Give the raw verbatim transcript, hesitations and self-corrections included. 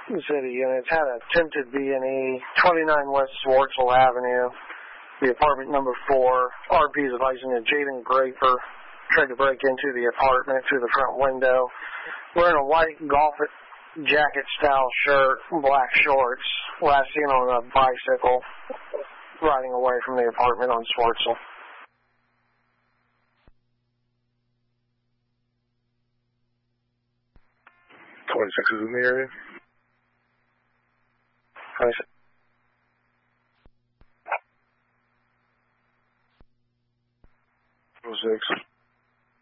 city units had attempted B and E, twenty-nine West Swartzel Avenue, the apartment number four. R P is advising that Jaden Graper tried to break into the apartment through the front window, wearing a white golf jacket-style shirt, black shorts, last seen on a bicycle, riding away from the apartment on Swartzel. twenty-six is in the area. twenty-six.